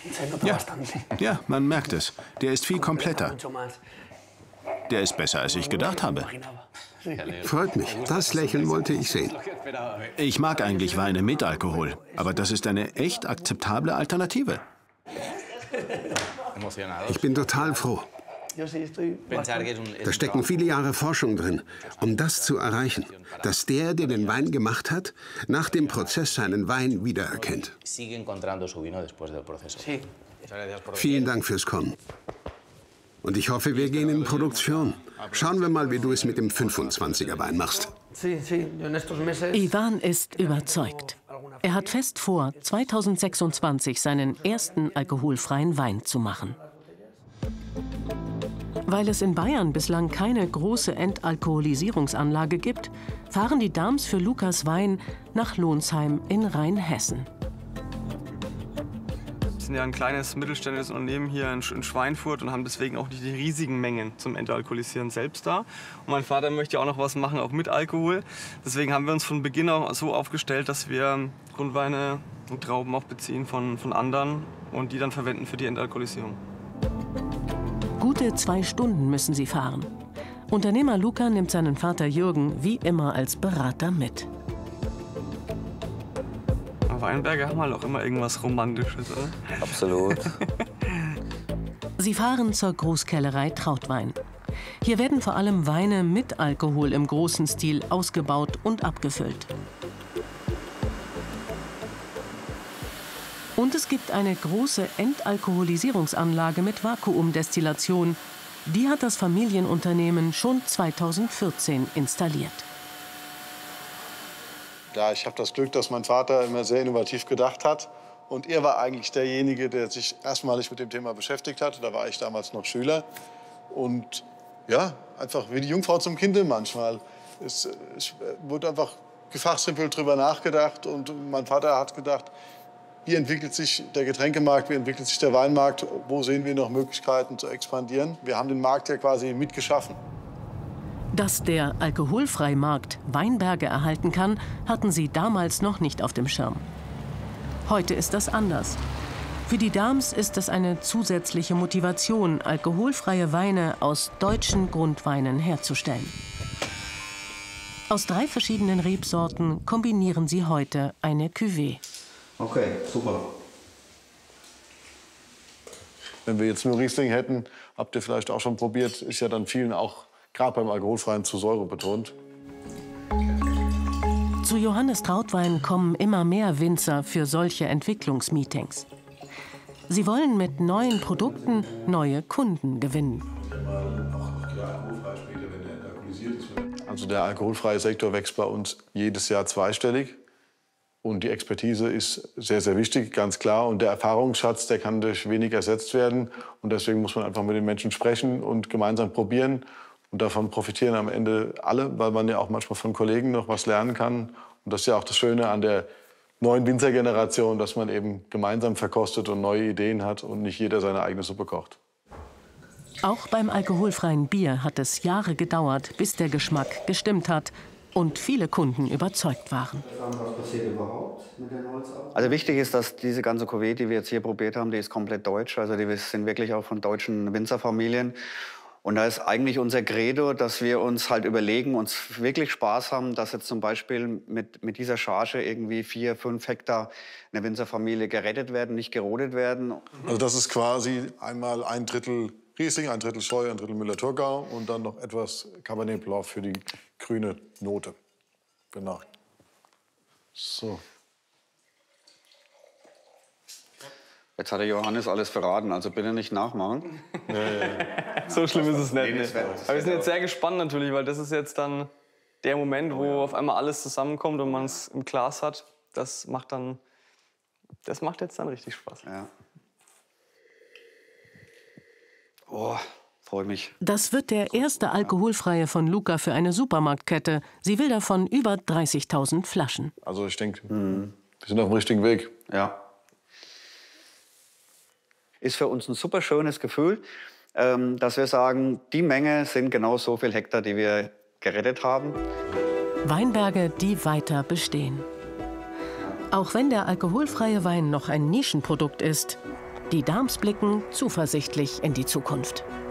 Ja, man merkt es. Der ist viel kompletter. Der ist besser, als ich gedacht habe. Freut mich. Das Lächeln wollte ich sehen. Ich mag eigentlich Weine mit Alkohol, aber das ist eine echt akzeptable Alternative. Ich bin total froh. Da stecken viele Jahre Forschung drin, um das zu erreichen, dass der den Wein gemacht hat, nach dem Prozess seinen Wein wiedererkennt. Vielen Dank fürs Kommen. Und ich hoffe, wir gehen in Produktion. Schauen wir mal, wie du es mit dem 25er Wein machst. Ivan ist überzeugt. Er hat fest vor, 2026 seinen ersten alkoholfreien Wein zu machen. Weil es in Bayern bislang keine große Entalkoholisierungsanlage gibt, fahren die Dams für Lukas Wein nach Lonsheim in Rheinhessen. Wir sind ja ein kleines mittelständisches Unternehmen hier in Schweinfurt und haben deswegen auch nicht die riesigen Mengen zum Entalkoholisieren selbst da. Und mein Vater möchte ja auch noch was machen, auch mit Alkohol. Deswegen haben wir uns von Beginn auch so aufgestellt, dass wir Grundweine und Trauben auch beziehen von anderen und die dann verwenden für die Entalkoholisierung. Gute 2 Stunden müssen sie fahren. Unternehmer Luca nimmt seinen Vater Jürgen wie immer als Berater mit. Weinberge haben halt auch immer irgendwas Romantisches, oder? Absolut. Sie fahren zur Großkellerei Trautwein. Hier werden vor allem Weine mit Alkohol im großen Stil ausgebaut und abgefüllt. Und es gibt eine große Entalkoholisierungsanlage mit Vakuumdestillation. Die hat das Familienunternehmen schon 2014 installiert. Ja, ich habe das Glück, dass mein Vater immer sehr innovativ gedacht hat. Und er war eigentlich derjenige, der sich erstmalig mit dem Thema beschäftigt hat. Da war ich damals noch Schüler. Und ja, einfach wie die Jungfrau zum Kinde manchmal. Es wurde einfach gefachsimpelt drüber nachgedacht. Und mein Vater hat gedacht, wie entwickelt sich der Getränkemarkt, wie entwickelt sich der Weinmarkt, wo sehen wir noch Möglichkeiten zu expandieren. Wir haben den Markt ja quasi mitgeschaffen. Dass der Alkoholfreimarkt Weinberge erhalten kann, hatten sie damals noch nicht auf dem Schirm. Heute ist das anders. Für die Dams ist es eine zusätzliche Motivation, alkoholfreie Weine aus deutschen Grundweinen herzustellen. Aus 3 verschiedenen Rebsorten kombinieren sie heute eine Cuvée. Okay, super. Wenn wir jetzt nur Riesling hätten, habt ihr vielleicht auch schon probiert, ist ja dann vielen auch gerade beim Alkoholfreien zu Säure betont. Zu Johannes Trautwein kommen immer mehr Winzer für solche Entwicklungsmeetings. Sie wollen mit neuen Produkten neue Kunden gewinnen. Also der alkoholfreie Sektor wächst bei uns jedes Jahr zweistellig. Und die Expertise ist sehr, sehr wichtig, ganz klar. Und der Erfahrungsschatz, der kann durch wenig ersetzt werden. Und deswegen muss man einfach mit den Menschen sprechen und gemeinsam probieren. Und davon profitieren am Ende alle, weil man ja auch manchmal von Kollegen noch was lernen kann. Und das ist ja auch das Schöne an der neuen Winzergeneration, dass man eben gemeinsam verkostet und neue Ideen hat und nicht jeder seine eigene Suppe kocht. Auch beim alkoholfreien Bier hat es Jahre gedauert, bis der Geschmack gestimmt hat und viele Kunden überzeugt waren. Also wichtig ist, dass diese ganze Cuvée, die wir jetzt hier probiert haben, die ist komplett deutsch. Also die sind wirklich auch von deutschen Winzerfamilien. Und da ist eigentlich unser Credo, dass wir uns halt überlegen, uns wirklich Spaß haben, dass jetzt zum Beispiel mit dieser Charge irgendwie 4, 5 Hektar eine Winzerfamilie gerettet werden, nicht gerodet werden. Also das ist quasi einmal 1/3 Riesling, 1/3 Scheu, 1/3 Müller-Thurgau und dann noch etwas Cabernet Blanc für die grüne Note. Genau. So. Jetzt hat der Johannes alles verraten, also bitte nicht nachmachen. So schlimm ist es nicht. Aber wir sind jetzt sehr gespannt natürlich, weil das ist jetzt dann der Moment, wo auf einmal alles zusammenkommt und man es im Glas hat. Das macht jetzt dann richtig Spaß. Ja. Oh, freut mich. Das wird der erste alkoholfreie von Luca für eine Supermarktkette. Sie will davon über 30.000 Flaschen. Also ich denke, wir sind auf dem richtigen Weg. Ja. Ist für uns ein super schönes Gefühl, dass wir sagen, die Menge sind genau so viel Hektar, die wir gerettet haben. Weinberge, die weiter bestehen. Auch wenn der alkoholfreie Wein noch ein Nischenprodukt ist, Die Dams blicken zuversichtlich in die Zukunft.